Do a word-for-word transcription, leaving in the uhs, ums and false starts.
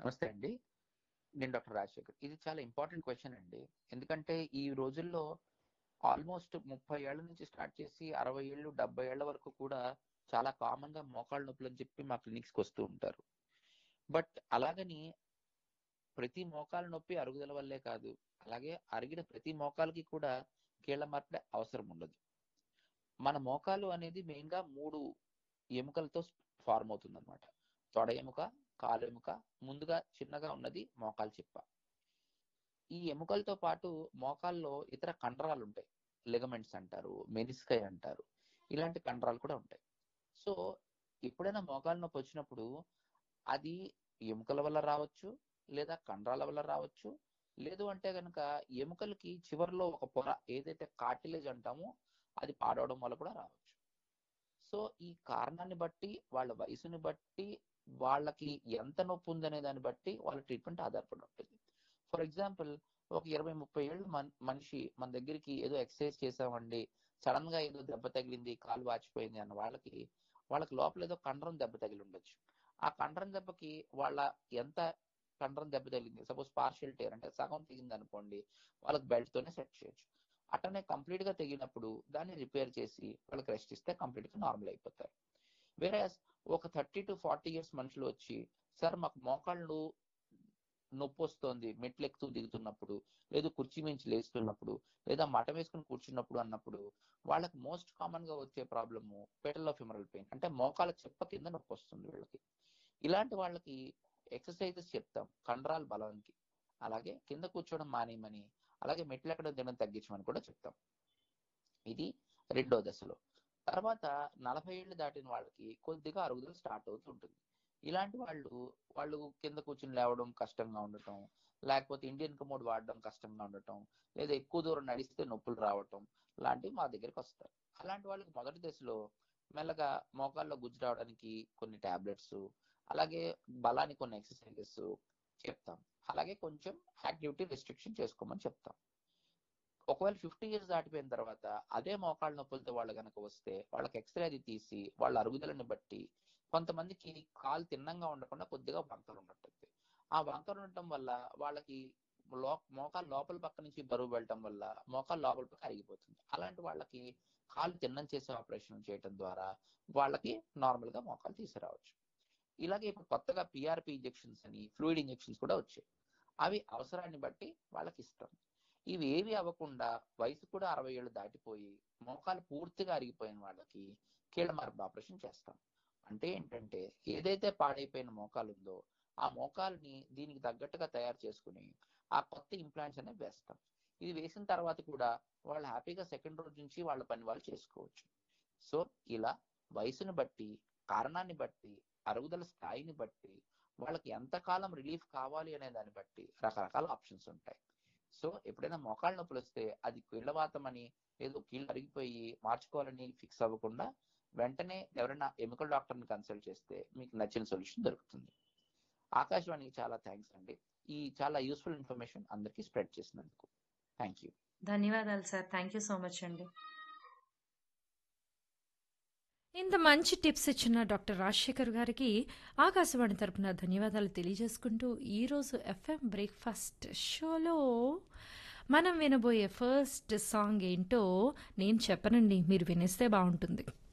నమస్తే అండి. నేను డాక్టర్ రాజశేఖర్. ఇది చాలా ఇంపార్టెంట్ క్వెషన్ అండి. ఎందుకంటే ఈ రోజుల్లో ఆల్మోస్ట్ ముప్పై ఏళ్ల నుంచి స్టార్ట్ చేసి అరవై ఏళ్ళు, డెబ్బై ఏళ్ల వరకు కూడా చాలా కామన్‌గా మోకాళ్ళ నొప్పులని చెప్పి మా క్లినిక్స్‌కి వస్తూ ఉంటారు. బట్ అలాగని ప్రతి మోకాలు నొప్పి అరుగుదల వల్లే కాదు. అలాగే అరిగిన ప్రతి మోకాలుకి కూడా కీళ్ల మార్పిడి అవసరం ఉండదు. మన మోకాలు అనేది మెయిన్‌గా మూడు ఎముకలతో ఫార్మ్ అవుతుందన్నమాట. తొడ ఎముక, కాలు ఎముక, ముందుగా చిన్నగా ఉన్నది మోకాలు చిప్ప. ఈ ఎముకలతో పాటు మోకాల్లో ఇతర కండరాలు ఉంటాయి. లిగమెంట్స్ అంటారు, మెనిస్కై అంటారు. ఇలాంటి కండరాలు కూడా ఉంటాయి. సో ఎప్పుడైనా మోకాలు నొప్పి వచ్చినప్పుడు అది ఎముకల వల్ల రావచ్చు, లేదా కండరాల వల్ల రావచ్చు. లేదు అంటే గనక ఎముకలకి చివర్లో ఒక పొర ఏదైతే కార్టిలేజ్ అంటామో అది పాడవడం వల్ల కూడా రావచ్చు. సో ఈ కారణాన్ని బట్టి, వాళ్ళ వయసుని బట్టి, వాళ్ళకి ఎంత నొప్పి ఉందనే దాన్ని బట్టి వాళ్ళ ట్రీట్మెంట్ ఆధారపడి ఉంటుంది. ఫర్ ఎగ్జాంపుల్ ఒక ఇరవై ముప్పై ఏళ్ళు మన్ మనిషి మన దగ్గరికి ఏదో ఎక్సర్సైజ్ చేసామండి, సడన్ గా ఏదో దెబ్బ తగిలింది, కాలు వాచిపోయింది అన్న వాళ్ళకి వాళ్ళకి లోపల ఏదో కండరం దెబ్బ తగిలి ఉండొచ్చు. ఆ కండరం దెబ్బకి వాళ్ళ ఎంత కండరం దెబ్బ తగిలింది, సపోజ్ పార్షియల్ టేర్ అంటే సగం తెగింది అనుకోండి, వాళ్ళకి బెల్ట్ తోనే సెట్ చేయొచ్చు. అట్లనే కంప్లీట్ గా తెగినప్పుడు దాన్ని రిపేర్ చేసి వాళ్ళకి రెస్ట్ ఇస్తే కంప్లీట్ గా నార్మల్ అయిపోతారు. వేరే ఒక థర్టీ టు ఫార్టీ ఇయర్స్ మనుషులు వచ్చి, సార్ మాకు మోకాళ్ళు నొప్పి వస్తుంది మెట్లు ఎక్కుతూ దిగుతున్నప్పుడు, లేదు కుర్చీ మించి లేస్తున్నప్పుడు, లేదా మటం వేసుకుని కూర్చున్నప్పుడు అన్నప్పుడు వాళ్ళకి మోస్ట్ కామన్ గా వచ్చే ప్రాబ్లము పెటల్లోఫిమరల్ పెయిన్, అంటే మోకాల చెప్ప కింద నొప్పి వస్తుంది వీళ్ళకి. ఇలాంటి వాళ్ళకి ఎక్సర్సైజెస్ చెప్తాం కండరాల బలానికి, అలాగే కింద కూర్చోవడం మానేయమని, అలాగే మెట్లు ఎక్కడం తినడం తగ్గించమని కూడా చెప్తాం. ఇది రెండో దశలో. తర్వాత నలభై ఏళ్ళు దాటిన వాళ్ళకి కొద్దిగా అరుగుదల స్టార్ట్ అవుతూ ఉంటుంది. ఇలాంటి వాళ్ళు వాళ్ళు కింద కూర్చుని లేవడం కష్టంగా ఉండటం, లేకపోతే ఇండియన్ కమోడ్ వాడడం కష్టంగా ఉండటం, లేదా ఎక్కువ దూరం నడిస్తే నొప్పులు రావటం లాంటివి మా దగ్గరికి వస్తారు. అలాంటి వాళ్ళకి మొదటి దశలో మెల్లగా మోకాల్లో గుజ్జు రావడానికి కొన్ని టాబ్లెట్స్, అలాగే బలానికి కొన్ని ఎక్సర్సైజెస్ చెప్తాం. అలాగే కొంచెం యాక్టివిటీ రెస్ట్రిక్షన్ చేసుకోమని చెప్తాం. ఒకవేళ ఫిఫ్టీ ఇయర్స్ దాటిపోయిన తర్వాత అదే మోకాళ్ళ నొప్పులతో వాళ్ళు కనుక వస్తే వాళ్ళకి ఎక్స్రే అది తీసి వాళ్ళ అరుగుదలని బట్టి, కొంతమందికి కాలు తిన్నంగా ఉండకుండా కొద్దిగా వంకర ఉన్నట్టుంది. ఆ వంకర ఉండటం వల్ల వాళ్ళకి లో మోకాలు లోపల పక్క నుంచి బరువు వెళ్ళటం వల్ల మోకాలు లోపల పక్క అరిగిపోతుంది. అలాంటి వాళ్ళకి కాలు తిన్నం చేసే ఆపరేషన్ చేయటం ద్వారా వాళ్ళకి నార్మల్ గా మోకాలు తీసుకురావచ్చు. ఇలాగే ఇప్పుడు కొత్తగా పిఆర్పి ఇంజెక్షన్స్ అని ఫ్లూయిడ్ ఇంజెక్షన్స్ కూడా వచ్చాయి. అవి అవసరాన్ని బట్టి వాళ్ళకి ఇస్తాం. ఇవి ఏవి అవ్వకుండా వయసు కూడా అరవై ఏళ్ళు దాటిపోయి మోకాలు పూర్తిగా అరిగిపోయిన వాళ్ళకి కీళ్ళ మార్పిడి ఆపరేషన్ చేస్తాం. అంటే ఏంటంటే ఏదైతే పాడైపోయిన మోకాలు ఉందో ఆ మోకాలుని దీనికి తగ్గట్టుగా తయారు చేసుకుని ఆ కొత్త ఇంప్లాంట్స్ అనేవి వేస్తాం. ఇది వేసిన తర్వాత కూడా వాళ్ళు హ్యాపీగా సెకండ్ రోజు నుంచి వాళ్ళ పని వాళ్ళు చేసుకోవచ్చు. సో ఇలా వయసుని బట్టి, కారణాన్ని బట్టి, అరుగుదల స్థాయిని బట్టి, వాళ్ళకి ఎంతకాలం రిలీఫ్ కావాలి అనే దాన్ని బట్టి రకరకాల ఆప్షన్స్ ఉంటాయి. సో ఎప్పుడైనా మోకాళ్ళ నొప్పులు వస్తే అది కీళ్ళవాతం అని, ఏదో కీళ్ళు అరిగిపోయి మార్చుకోవాలని ఫిక్స్ అవ్వకుండా వెంటనే ఎవరైనా ఎముకల డాక్టర్ని కన్సల్ట్ చేస్తే మీకు నచ్చిన సొల్యూషన్ దొరుకుతుంది. ఆకాశవాణికి చాలా థ్యాంక్స్ అండి, ఈ చాలా యూస్ఫుల్ ఇన్ఫర్మేషన్ అందరికీ స్ప్రెడ్ చేసినందుకు. Thank you. ధన్యవాదాలు sir. Thank you so much అండి. ఇంత మంచి టిప్స్ ఇచ్చిన డాక్టర్ రాజశేఖర్ గారికి ఆకాశవాణి తరపున ధన్యవాదాలు తెలియజేసుకుంటూ ఈరోజు ఎఫ్ఎం బ్రేక్ఫాస్ట్ షోలో మనం వినబోయే ఫస్ట్ సాంగ్ ఏంటో నేను చెప్పనండి, మీరు వినేస్తే బాగుంటుంది.